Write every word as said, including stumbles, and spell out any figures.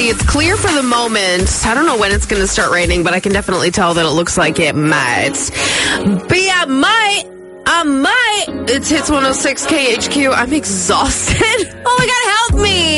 it's clear for the moment. I don't know when it's going to start raining, but I can definitely tell that it looks like it might. But yeah, might. I might. It's Hits one oh six K H Q. I'm exhausted. Oh my God, help me.